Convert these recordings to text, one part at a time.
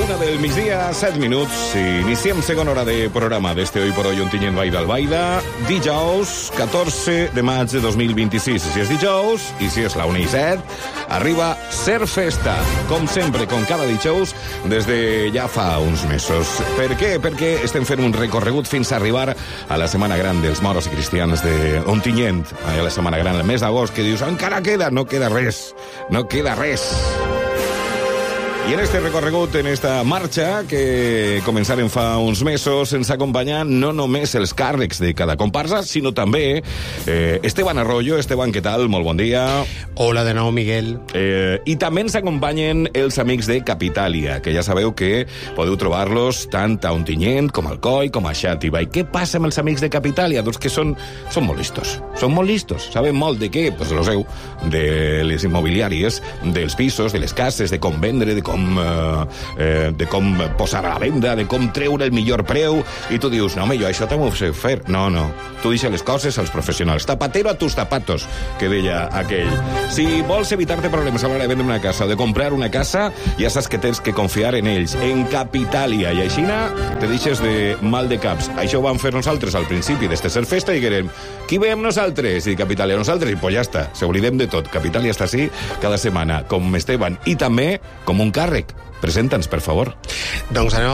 1 del migdia, 7 minuts. Iniciem segona hora de programa d'este Hoy por Hoy Ontinyent Baida al Baida. Dijous, 14 de maig de 2026. Si és dijous, i si és la 1 i 7, arriba Ser Festa. Com sempre, com cada dijous, des de ja fa uns mesos. Per què? Perquè estem fent un recorregut fins a arribar a la Setmana Gran dels moros i cristians d'Ontinyent. A la Setmana Gran, el mes d'agost, que dius, encara queda, no queda res. No queda res. I en este recorregut, en esta marxa, que començarem fa uns mesos, ens acompanyen no només els càrrecs de cada comparsa, sinó també Esteban Arroyo. Esteban, què tal? Molt bon dia. Hola de nou, Miguel. I també ens acompanyen els amics de Capitalia, que ja sabeu que podeu trobar-los tant a Ontinyent, com al Coi, com a Xàtiva. I què passa amb els amics de Capitalia? Doncs que són molt listos. Són molt listos. Saben molt de què? Pues lo sé, de les immobiliàries, dels pisos, de les cases, de com vendre, de com posar a la venda, de com treure el millor preu, i tu dius, no, home, jo això també ho sé fer. No, tu deixa les coses als professionals. Tapatero a tus zapatos, que deia aquell. Si vols evitar-te problemes a l'hora de vendre una casa o de comprar una casa, ja saps que tens que confiar en ells, en Capitalia, i així te deixes de mal de caps. Això ho vam fer nosaltres al principi d'este Ser Festa, i diguem, qui veiem nosaltres? I Capitalia nosaltres, i pues ja està, s'oblidem de tot. Capitalia està així cada setmana, com Esteban, i també com un càrrec. Presenta'ns, per favor. Doncs anem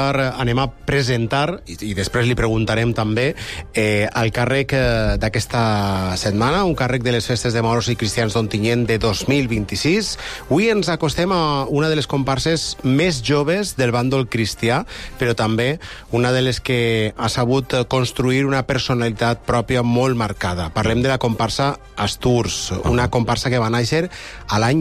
a presentar, i després li preguntarem també el càrrec d'aquesta setmana, un càrrec de les festes de moros i cristians d'Ontinyent de 2026. Avui ens acostem a una de les comparses més joves del bàndol cristià, però també una de les que ha sabut construir una personalitat pròpia molt marcada. Parlem de la comparsa Asturs, una comparsa que va néixer a l'any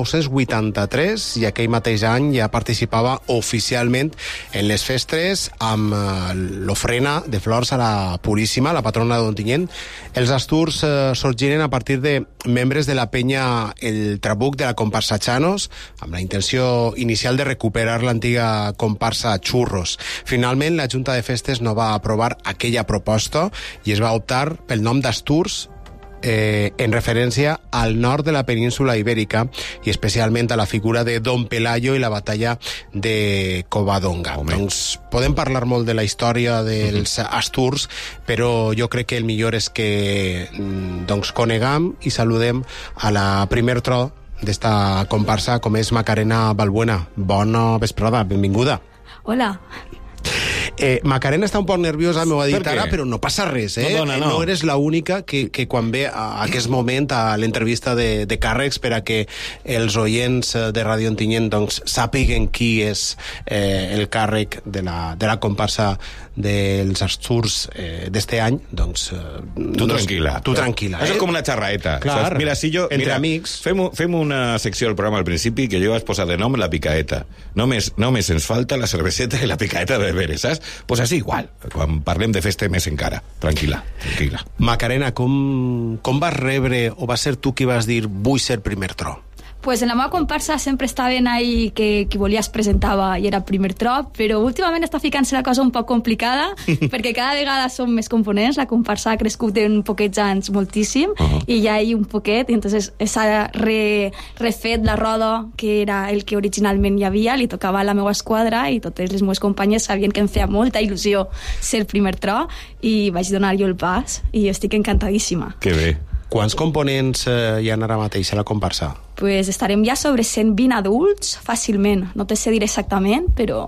1983, i aquell mateix any ja participava oficialment en les festes amb l'ofrena de flors a la Puríssima, la patrona d'Ontinyent. Els Asturs sorgiren a partir de membres de la penya El Trabuc de la comparsa Chanos, amb la intenció inicial de recuperar l'antiga comparsa Churros. Finalment, la Junta de Festes no va aprovar aquella proposta i es va optar pel nom d'Asturs, en referència al nord de la península ibèrica, i especialment a la figura de Don Pelayo i la batalla de Covadonga. Doncs podem parlar molt de la història dels Asturs, però jo crec que el millor és que coneguem i saludem a la primer tro d'esta comparsa, com és Macarena Balbuena. Bona vesprada, benvinguda. Hola. Macarena està un poc nerviosa, m'ho ha dit ara, però no passa res, eh? No eres l'única que quan ve a aquest moment a l'entrevista de càrrecs, per a que els oients de Ràdio Ontinyent sàpiguen qui és el càrrec de la comparsa dels Asturs d'este any, tu tranquil·la. Això és com una xarraeta. Clar, entre amics. Fem una secció del programa al principi que jo vaig posar de nom la picaeta. Només ens falta la cerveseta i la picaeta de veres, saps? Pues així igual, quan parlem de festa més encara. Tranquil·la. Macarena, com vas rebre, o va ser tu qui vas dir vull ser primer tro? Pues en la meva comparsa sempre estaven ahí que qui volia es presentava i era primer tro, però últimament està ficant-se la cosa un poc complicada perquè cada vegada som més components, la comparsa ha crescut en poquets anys moltíssim, i ja hi un poquet, i entonces s'ha refet la roda, que era el que originalment hi havia, li tocava a la meva esquadra, i totes les meves companyes sabien que em feia molta il·lusió ser primer tro, i vaig donar jo el pas, i estic encantadíssima. Que bé. Quants components hi ha ara mateix a la comparsa? Pues estarem ja sobre 120 adults, fàcilment. No te sé dir exactament, però...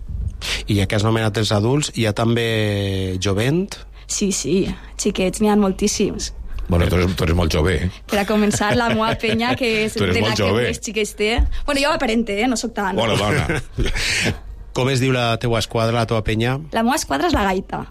I ja que has nomenat els adults, hi ha també jovent? Sí, xiquets, n'hi ha moltíssims. Bueno, tu eres molt jove, eh? Per a començar, la meva penya, que és de la que més xiquets té... Bueno, jo aparente, no soc tant. Bona dona. Com es diu la teua esquadra, la teua penya? La meva esquadra és la Gaita.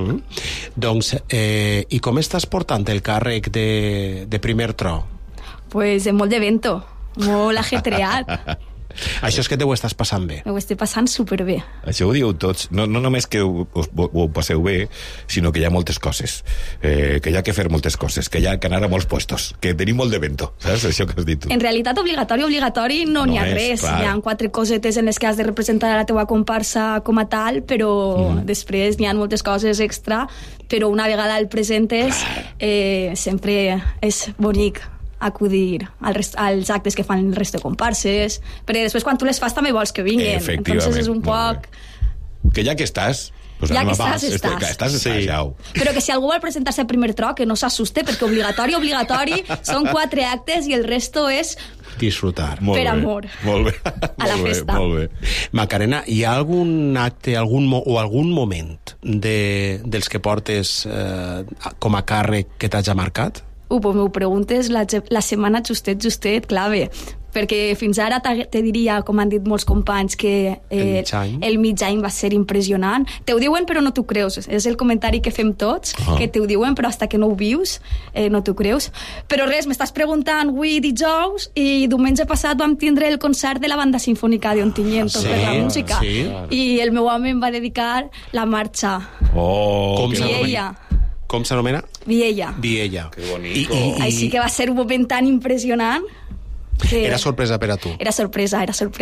Doncs, i com estàs portant el càrrec de primer tro? Pues molt de vento, molt ajetreat. Això és que te ho estàs passant bé. Ho estic passant superbé. Això ho dieu tots, no només que ho passeu bé, sinó que hi ha moltes coses, que hi ha que fer moltes coses, que hi ha que anar a molts puestos, que tenim molt de vento, saps? Això que has dit tu. En realitat, obligatori no n'hi ha res. Clar. Hi ha 4 cosetes en les que has de representar la teua comparsa com a tal, però després n'hi ha moltes coses extra, però una vegada el presentes sempre és bonic. acudir als actes que fan el resto de comparses, perquè després quan tu les fas també vols que vinguin. Entonces és un poc... Que ja que estàs... Pues ja que estàs, sí. jau. Però que si algú vol presentar-se al primer tro, que no s'assuste, perquè obligatori, són 4 actes i el resto és... Disfrutar. Per amor. Molt bé. A la festa. Molt bé. Macarena, hi ha algun acte algun moment dels que portes com a càrrec que t'hagi marcat? Pues m'ho preguntes la setmana justet, clave. Perquè fins ara te diria, com han dit molts companys, que el mig any va ser impressionant. Te ho diuen però no t'ho creus. És el comentari que fem tots, que te ho diuen però hasta que no ho vius no t'ho creus. Però res, m'estàs preguntant avui dijous i diumenge passat vam tindre el concert de la banda sinfònica d'Ontinyent per la música. I el meu home em va dedicar la marxa. Viella. Com s'anomena? Viella. Que bonico. Així que va ser un moment tan impressionant. Era sorpresa per a tu. Era sorpresa.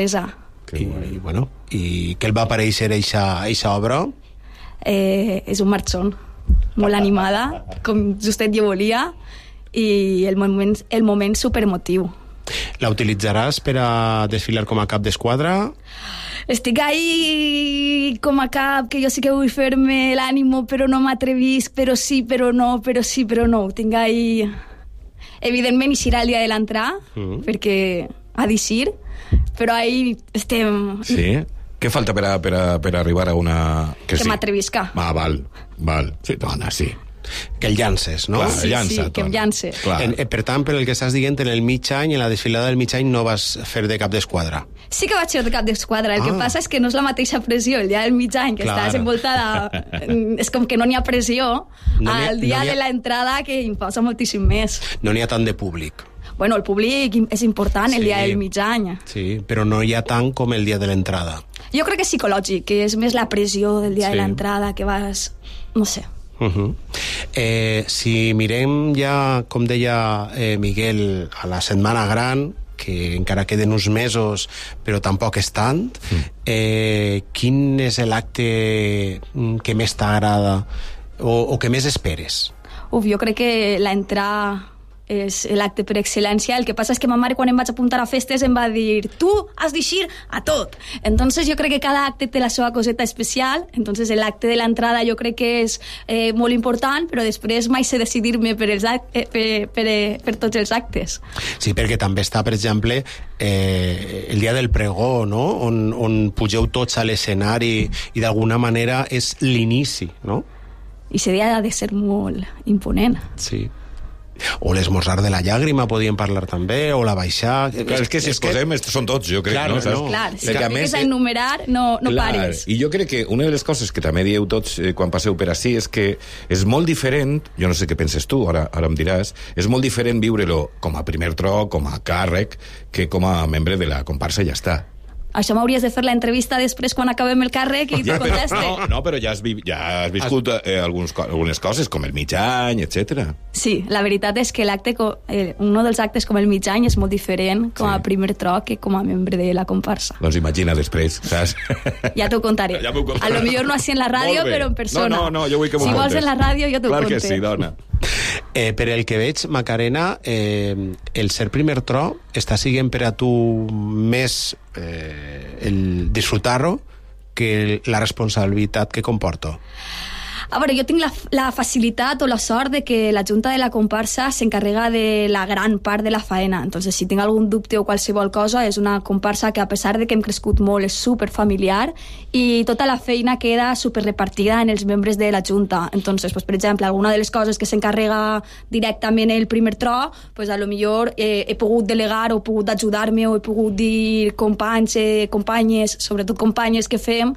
I què el va aparèixer eixa obra? És un marxón, molt animada, com justet jo volia, i el moment superemotiu. La utilitzaràs per a desfilar com a cap d'esquadra? Estic ahí com a cap, que jo sí que vull fer-me l'ànimo, però no m'atrevisc, però sí, però no. Ho tinc ahí... Evidentment hi serà el dia de l'entrada, perquè ha d'eixir, però ahí estem... Sí? Què falta per arribar a una... Que m'atrevisca. Val. Sí, dona, sí. Que el llances, no? Clar, sí, que em llance. Per tant, per el que estàs dient, en el mig any, en la desfilada del mig any, no vas fer de cap d'esquadra. Sí que vaig fer de cap d'esquadra. El que passa és que no és la mateixa pressió el dia del mig any, que estàs envoltada... És com que no n'hi ha pressió al dia de l'entrada, que em posa moltíssim més. No n'hi ha tant de públic. Bueno, el públic és important el dia del mig any. Sí, però no hi ha tant com el dia de l'entrada. Jo crec que és psicològic, que és més la pressió del dia de l'entrada, que vas... No sé. Si mirem ja, com deia Miguel, a la Setmana Gran, que encara queden uns mesos però tampoc és tant, quin és l'acte que més t'agrada o que més esperes? Jo crec que l'entrada és l'acte per excel·lència. El que passa és que ma mare, quan em vaig apuntar a festes, em va dir: tu has d'eixir a tot. Entonces jo crec que cada acte té la seva coseta especial. Entonces l'acte de l'entrada jo crec que és molt important, però després mai sé decidir-me per tots els actes. Sí, perquè també està, per exemple, el dia del pregó, no? on pugeu tots a l'escenari i d'alguna manera és l'inici, no? I aquest dia ha de ser molt imponent. Sí. O l'esmorzar de la llàgrima podíem parlar també, o la baixar... Clar, és que si es posem, són tots, jo crec, no? Clar, si fiques a enumerar, no pares. I jo crec que una de les coses que també dieu tots quan passeu per ací és que és molt diferent, jo no sé què penses tu, ara em diràs, és molt diferent viure-lo com a primer tro, com a càrrec, que com a membre de la comparsa i ja està. Això m'hauries de fer l'entrevista després quan acabem el càrrec i t'ho conteste. Però ja has viscut algunes coses, com el mig any, etc. Sí, la veritat és que un dels actes com el mig any és molt diferent com a primer tro que com a membre de la comparsa. Doncs imagina després, saps? Ja t'ho contaré. A lo millor no així en la ràdio, però en persona. No, jo vull que m'ho contes. Si vols en la ràdio, jo t'ho conté. Clar que sí, dona. Per el que veig, Macarena, el ser primer tro està siguent per a tu més el disfrutar-ho que la responsabilitat que comporta. A veure, jo tinc la facilitat o la sort de que la Junta de la Comparsa s'encarrega de la gran part de la faena. Entonces, si tinc algun dubte o qualsevol cosa, és una comparsa que, a pesar de que hem crescut molt, és superfamiliar i tota la feina queda superrepartida en els membres de la Junta. Entonces, pues, per exemple, alguna de les coses que s'encarrega directament el primer tro, pues, a lo millor he pogut delegar o he pogut ajudar-me o he pogut dir companys, companyes, sobretot companyes que fem,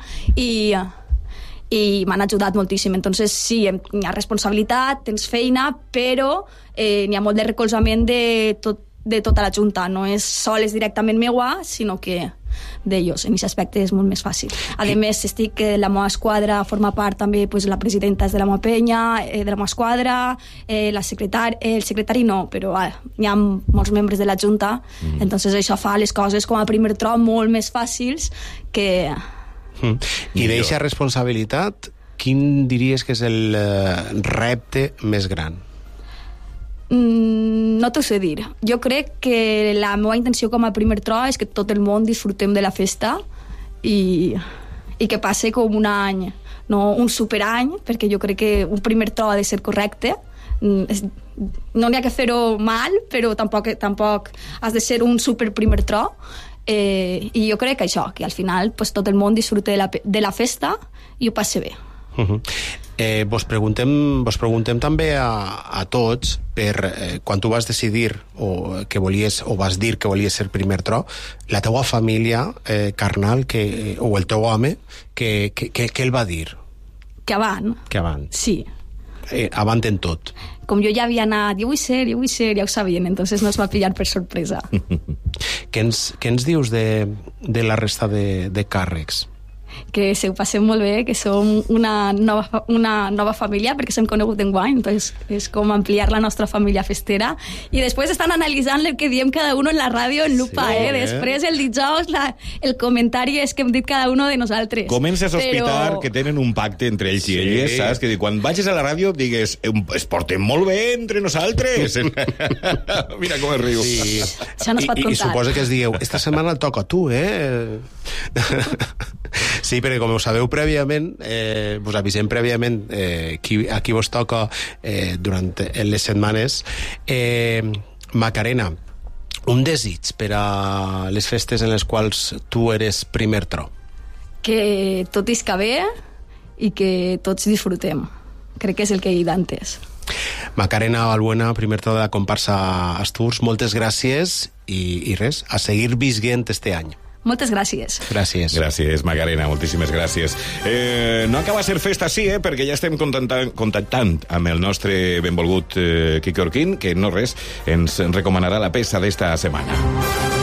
i m'han ajudat moltíssim. Entonces, sí, hi ha responsabilitat, tens feina, però n'hi ha molt de recolzament de tota la Junta. No és sols directament meua, sinó que d'ells. En aquest aspecte és molt més fàcil. A més, la meva esquadra forma part també, pues, la presidenta és de la meva penya, de la meva esquadra, el secretari no, però hi ha molts membres de la Junta, entonces això fa les coses com a primer tro molt més fàcils que... I d'eixa responsabilitat, quin diries que és el repte més gran? No t'ho sé dir. Jo crec que la meva intenció com a primer tro és que tot el món disfrutem de la festa i que passe com un any, no un superany, perquè jo crec que un primer tro ha de ser correcte. No n'hi ha que fer-ho mal, però tampoc has de ser un super primer tro. I jo crec que això, que al final pues, tot el món disfrute de la festa i ho passe bé. Vos preguntem també a tots per quan tu vas decidir o vas dir que volies ser primer tro, la teua família carnal o el teu home què el va dir? Que avant. Sí. Avant en tot. Com jo ja havia anat, jo vull ser, ja ho sabien, entonces no es va pillar per sorpresa. Què ens dius de la resta de càrrecs? Que se ho passem molt bé, que som una nova família, perquè s'hem conegut enguany, entonces és com ampliar la nostra família festera, i després estan analitzant el que diem cada uno en la ràdio en lupa, Després el dijous el comentari és que hem dit cada uno de nosaltres. Comença a sospitar que tenen un pacte entre ells i elles, saps? Que quan vagis a la ràdio digues, es portem molt bé entre nosaltres. Mira com es riu. Sí. Això no es pot contar. I suposa que es dieu, esta setmana et toca a tu, Sí, perquè com ho sabeu prèviament, vos avisem prèviament a qui vos toca durant les setmanes. Macarena, un desig per a les festes en les quals tu eres primer tro. Que tot isca bé i que tots disfrutem. Crec que és el que he dit antes. Macarena Balbuena, primer tro de la comparsa Asturs, moltes gràcies i res, a seguir visquent este any. Moltes gràcies. Gràcies, Macarena, moltíssimes gràcies. No acaba de ser festa així, perquè ja estem contactant amb el nostre benvolgut Quique Orquín, que no res, ens recomanarà la peça d'esta setmana.